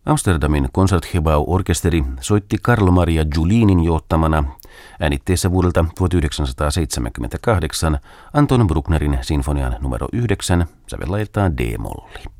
Amsterdamin Concertgebouw-orkesteri soitti Carlo Maria Giulinin johtamana äänitteessä vuodelta 1978 Anton Brucknerin sinfonian numero 9 sävellajiltaan D-molli.